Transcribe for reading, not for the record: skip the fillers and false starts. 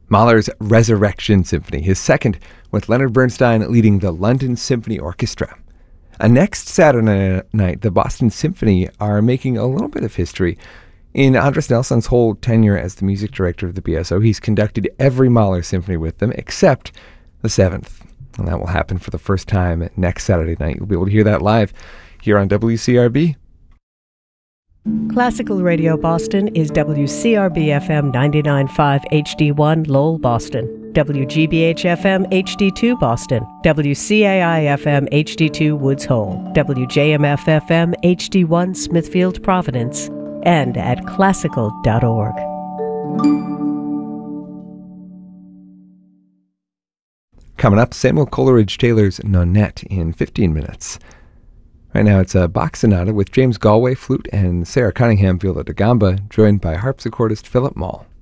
Mahler's Resurrection Symphony, his second with Leonard Bernstein leading the London Symphony Orchestra. Next Saturday night, the Boston Symphony are making a little bit of history. In Andres Nelson's whole tenure as the music director of the BSO, he's conducted every Mahler symphony with them except the 7th. And that will happen for the first time next Saturday night. You'll be able to hear that live here on WCRB. Classical Radio Boston is WCRB-FM 99.5 HD1 Lowell, Boston, WGBH-FM HD2 Boston, WCAI-FM HD2 Woods Hole, WJMF-FM HD1 Smithfield, Providence, and at classical.org. Coming up, Samuel Coleridge-Taylor's Nonette in 15 minutes. Right now it's a Bach Sonata with James Galway, flute, and Sarah Cunningham, viola da gamba, joined by harpsichordist Philip Mall.